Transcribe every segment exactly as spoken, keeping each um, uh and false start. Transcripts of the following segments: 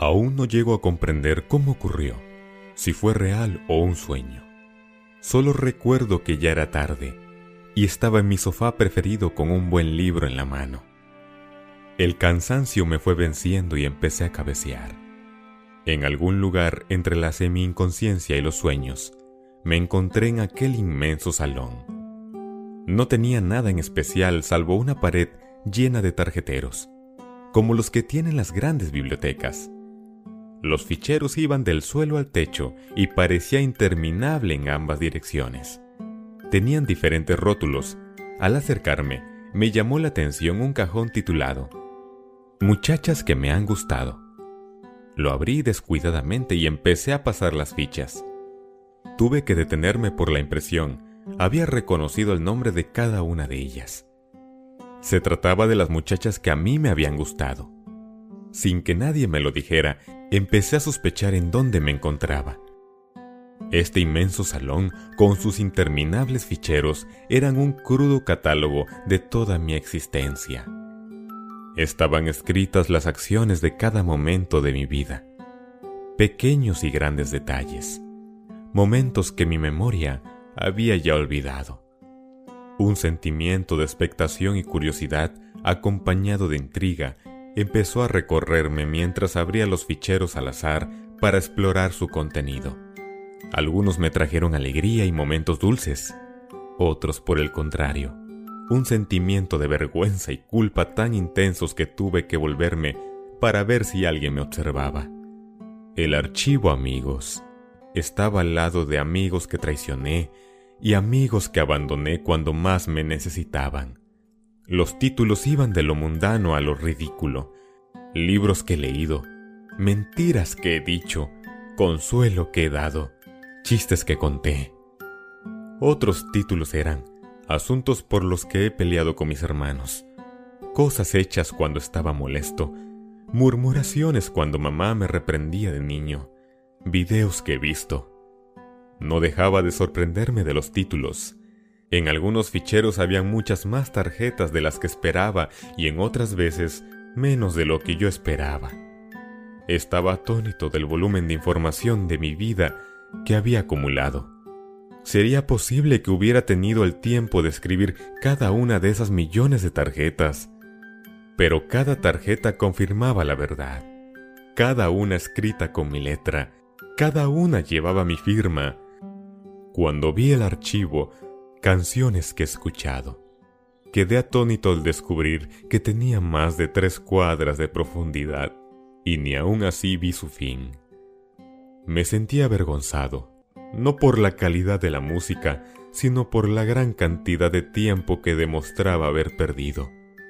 Aún no llego a comprender cómo ocurrió, si fue real o un sueño. Solo recuerdo que ya era tarde y estaba en mi sofá preferido con un buen libro en la mano. El cansancio me fue venciendo y empecé a cabecear. En algún lugar entre la semi-inconsciencia y los sueños, me encontré en aquel inmenso salón. No tenía nada en especial salvo una pared llena de tarjeteros, como los que tienen las grandes bibliotecas. Los ficheros iban del suelo al techo y parecía interminable en ambas direcciones. Tenían diferentes rótulos. Al acercarme, me llamó la atención un cajón titulado «Muchachas que me han gustado». Lo abrí descuidadamente y empecé a pasar las fichas. Tuve que detenerme por la impresión. Había reconocido el nombre de cada una de ellas. Se trataba de las muchachas que a mí me habían gustado. Sin que nadie me lo dijera, empecé a sospechar en dónde me encontraba. Este inmenso salón, con sus interminables ficheros, eran un crudo catálogo de toda mi existencia. Estaban escritas las acciones de cada momento de mi vida, pequeños y grandes detalles, momentos que mi memoria había ya olvidado. Un sentimiento de expectación y curiosidad, acompañado de intriga, empezó a recorrerme mientras abría los ficheros al azar para explorar su contenido. Algunos me trajeron alegría y momentos dulces, otros, por el contrario, un sentimiento de vergüenza y culpa tan intensos que tuve que volverme para ver si alguien me observaba. El archivo, amigos, estaba al lado de amigos que traicioné y amigos que abandoné cuando más me necesitaban. Los títulos iban de lo mundano a lo ridículo. Libros que he leído, mentiras que he dicho, consuelo que he dado, chistes que conté. Otros títulos eran asuntos por los que he peleado con mis hermanos, cosas hechas cuando estaba molesto, murmuraciones cuando mamá me reprendía de niño, videos que he visto. No dejaba de sorprenderme de los títulos. En algunos ficheros habían muchas más tarjetas de las que esperaba y en otras veces menos de lo que yo esperaba. Estaba atónito del volumen de información de mi vida que había acumulado. ¿Sería posible que hubiera tenido el tiempo de escribir cada una de esas millones de tarjetas? Pero cada tarjeta confirmaba la verdad. Cada una escrita con mi letra, cada una llevaba mi firma. Cuando vi el archivo, canciones que he escuchado, quedé atónito al descubrir que tenía más de tres cuadras de profundidad, y ni aún así vi su fin. Me sentí avergonzado, no por la calidad de la música, sino por la gran cantidad de tiempo que demostraba haber perdido.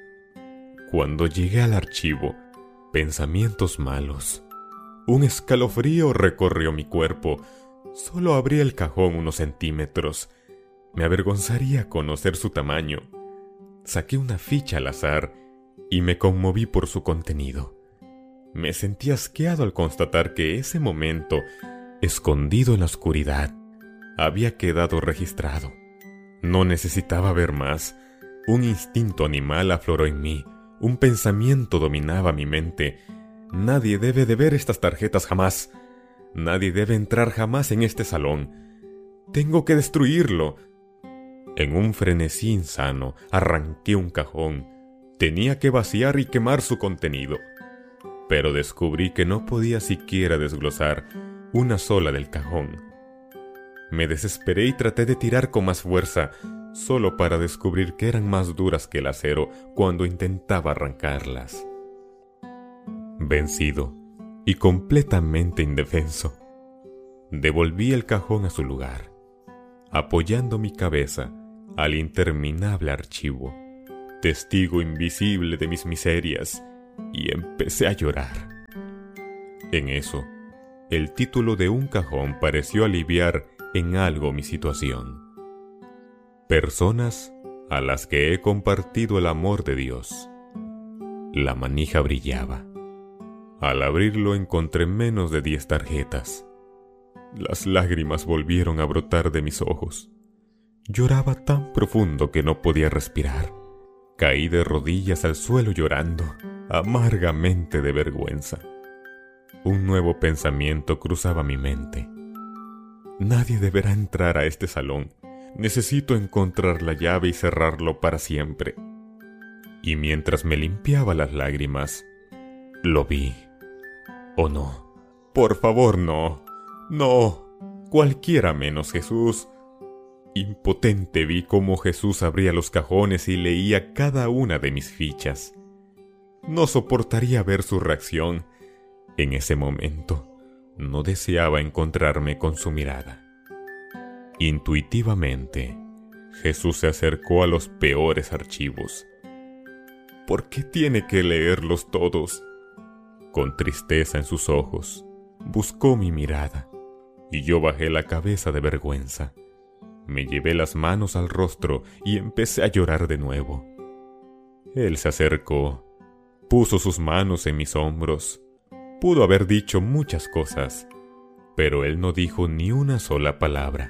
Cuando llegué al archivo, pensamientos malos. Un escalofrío recorrió mi cuerpo. Solo abrí el cajón unos centímetros. Me avergonzaría conocer su tamaño. Saqué una ficha al azar y me conmoví por su contenido. Me sentí asqueado al constatar que ese momento, escondido en la oscuridad, había quedado registrado. No necesitaba ver más. Un instinto animal afloró en mí. Un pensamiento dominaba mi mente. Nadie debe de ver estas tarjetas jamás. Nadie debe entrar jamás en este salón. Tengo que destruirlo. En un frenesí insano, arranqué un cajón. Tenía que vaciar y quemar su contenido. Pero descubrí que no podía siquiera desglosar una sola del cajón. Me desesperé y traté de tirar con más fuerza, solo para descubrir que eran más duras que el acero cuando intentaba arrancarlas. Vencido y completamente indefenso, devolví el cajón a su lugar, apoyando mi cabeza al interminable archivo, testigo invisible de mis miserias, y empecé a llorar. En eso, el título de un cajón pareció aliviar en algo mi situación. Personas a las que he compartido el amor de Dios. La manija brillaba. Al abrirlo encontré menos de diez tarjetas. Las lágrimas volvieron a brotar de mis ojos. Lloraba tan profundo que no podía respirar. Caí de rodillas al suelo llorando, amargamente de vergüenza. un nuevo pensamiento cruzaba mi mente. Nadie deberá entrar a este salón. Necesito encontrar la llave y cerrarlo para siempre. Y mientras me limpiaba las lágrimas, lo vi. Oh no, por favor no, no, cualquiera menos Jesús. Impotente vi cómo Jesús abría los cajones y leía cada una de mis fichas. No soportaría ver su reacción. En ese momento, no deseaba encontrarme con su mirada. Intuitivamente, Jesús se acercó a los peores archivos. ¿Por qué tiene que leerlos todos? Con tristeza en sus ojos, buscó mi mirada, y yo bajé la cabeza de vergüenza. Me llevé las manos al rostro y empecé a llorar de nuevo. Él se acercó, puso sus manos en mis hombros. Pudo haber dicho muchas cosas, pero él no dijo ni una sola palabra.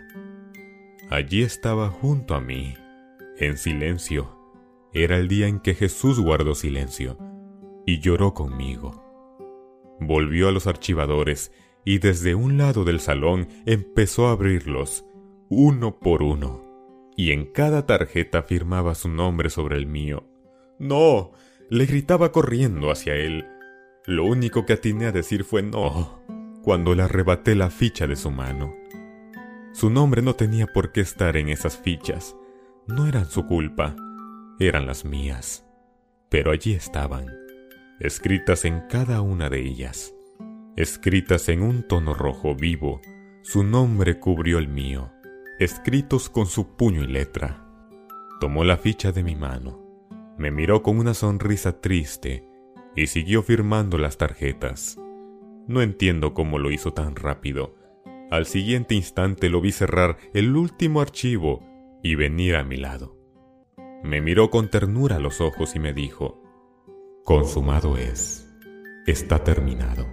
Allí estaba junto a mí, en silencio. Era el día en que Jesús guardó silencio y lloró conmigo. Volvió a los archivadores y desde un lado del salón empezó a abrirlos, uno por uno, y en cada tarjeta firmaba su nombre sobre el mío. ¡No!, le gritaba corriendo hacia él. Lo único que atiné a decir fue no, cuando le arrebaté la ficha de su mano. Su nombre no tenía por qué estar en esas fichas. No eran su culpa, eran las mías. Pero allí estaban, escritas en cada una de ellas. Escritas en un tono rojo vivo, su nombre cubrió el mío, escritos con su puño y letra. Tomó la ficha de mi mano, me miró con una sonrisa triste y siguió firmando las tarjetas. No entiendo cómo lo hizo tan rápido. Al siguiente instante lo vi cerrar el último archivo y venir a mi lado. Me miró con ternura a los ojos y me dijo: «Consumado es, está terminado.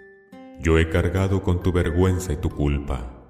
Yo he cargado con tu vergüenza y tu culpa».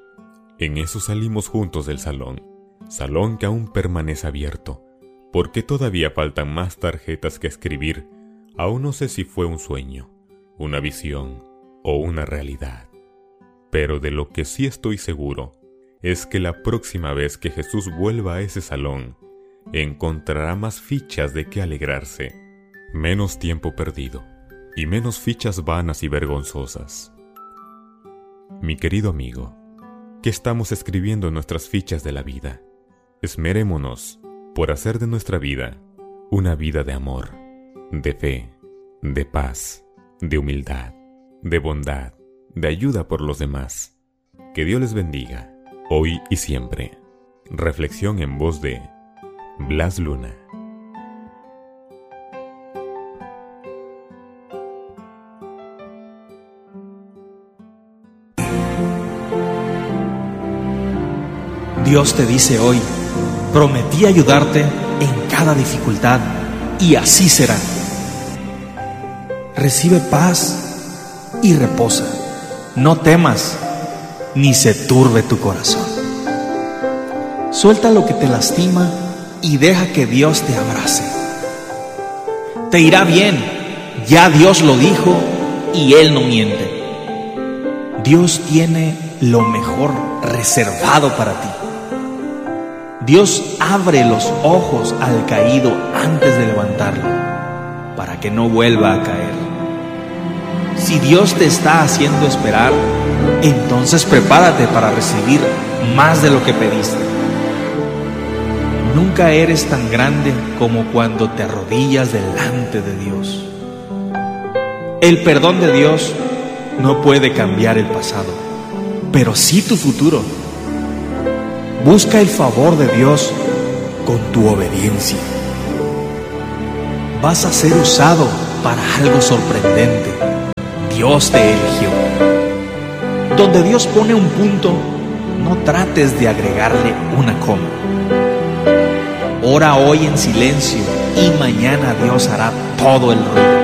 En eso salimos juntos del salón, salón que aún permanece abierto, porque todavía faltan más tarjetas que escribir. Aún no sé si fue un sueño, una visión o una realidad. Pero de lo que sí estoy seguro es que la próxima vez que Jesús vuelva a ese salón, encontrará más fichas de qué alegrarse, menos tiempo perdido y menos fichas vanas y vergonzosas. Mi querido amigo, ¿qué estamos escribiendo en nuestras fichas de la vida? Esmerémonos por hacer de nuestra vida una vida de amor, de fe, de paz, de humildad, de bondad, de ayuda por los demás. Que Dios les bendiga, hoy y siempre. Reflexión en voz de Blas Luna. Dios te dice hoy: prometí ayudarte en cada dificultad, y así será. Recibe paz y reposa. No temas, ni se turbe tu corazón. Suelta lo que te lastima y deja que Dios te abrace. Te irá bien, ya Dios lo dijo y Él no miente. Dios tiene lo mejor reservado para ti. Dios abre los ojos al caído antes de levantarlo, para que no vuelva a caer. Si Dios te está haciendo esperar, entonces prepárate para recibir más de lo que pediste. Nunca eres tan grande como cuando te arrodillas delante de Dios. El perdón de Dios no puede cambiar el pasado, pero sí tu futuro. Busca el favor de Dios con tu obediencia. Vas a ser usado para algo sorprendente. Dios te eligió. Donde Dios pone un punto, no trates de agregarle una coma. Ora hoy en silencio y mañana Dios hará todo el ruido.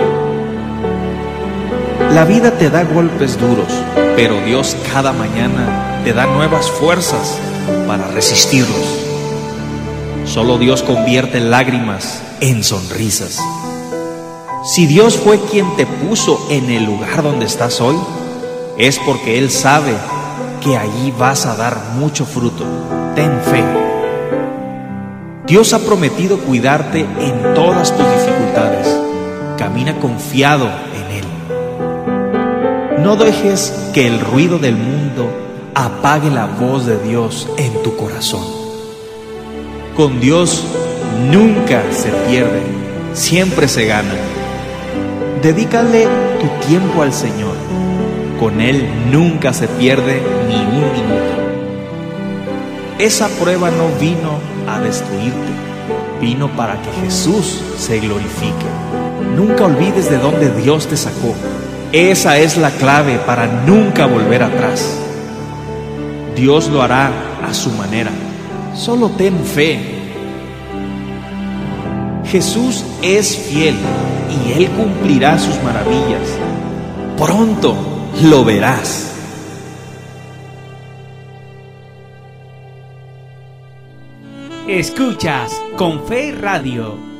La vida te da golpes duros, pero Dios cada mañana te da nuevas fuerzas para resistirlos. Solo Dios convierte lágrimas en sonrisas. Si Dios fue quien te puso en el lugar donde estás hoy, es porque Él sabe que allí vas a dar mucho fruto. Ten fe. Dios ha prometido cuidarte en todas tus dificultades. Camina confiado en Él. No dejes que el ruido del mundo apague la voz de Dios en tu corazón. Con Dios nunca se pierde, siempre se gana. Dedícale tu tiempo al Señor. Con Él nunca se pierde ni un minuto. Esa prueba no vino a destruirte, vino para que Jesús se glorifique. Nunca olvides de dónde Dios te sacó. Esa es la clave para nunca volver atrás. Dios lo hará a su manera. Solo ten fe. Jesús es fiel y Él cumplirá sus maravillas. Pronto lo verás. Escuchas Con Fe Radio.